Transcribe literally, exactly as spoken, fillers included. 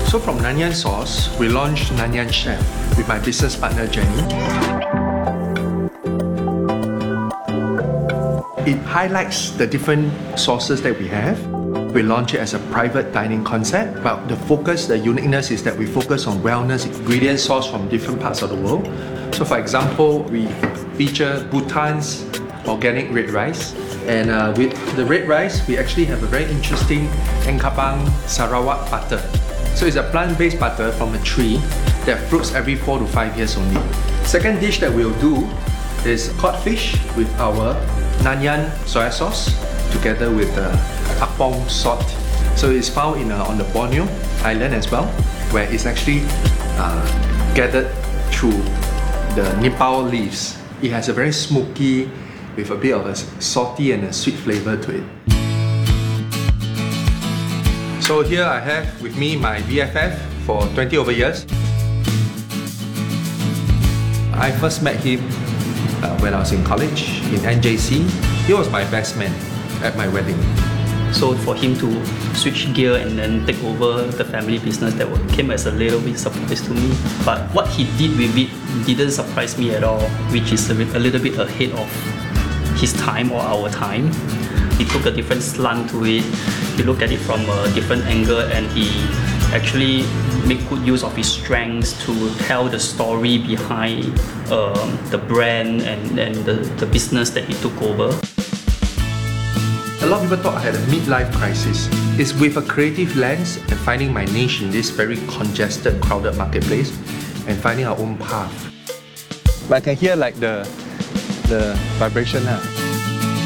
So from Nanyang Sauce, we launched Nanyang Chef with my business partner Jenny. It highlights the different sauces that we have. We launch it as a private dining concept, but the focus, the uniqueness is that we focus on wellness ingredient sourced from different parts of the world. So for example, we feature Bhutan's organic red rice. And uh, with the red rice, we actually have a very interesting Engkabang Sarawak butter. So it's a plant-based butter from a tree that fruits every four to five years only. Second dish that we'll do is codfish with our Nanyang soy sauce together with the Apong salt. So it's found in, uh, on the Borneo island as well, where it's actually uh, gathered through the nipau leaves. It has a very smoky with a bit of a salty and a sweet flavor to it. So here I have with me my B F F for twenty over years. I first met him uh, when I was in college in N J C. He was my best man at my wedding. So for him to switch gear and then take over the family business, that came as a little bit surprise to me. But what he did with it didn't surprise me at all, which is a, bit, a little bit ahead of his time or our time. He took a different slant to it. He looked at it from a different angle, and he actually made good use of his strengths to tell the story behind um, the brand and, and the, the business that he took over. A lot of people thought I had a midlife crisis. It's with a creative lens and finding my niche in this very congested, crowded marketplace and finding our own path. But I can hear like the, the vibration. Huh?